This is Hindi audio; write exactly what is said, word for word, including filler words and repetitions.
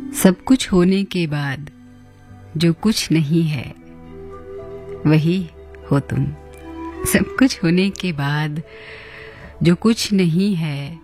सब कुछ होने के बाद जो कुछ नहीं है वही हो तुम। सब कुछ होने के बाद जो कुछ नहीं है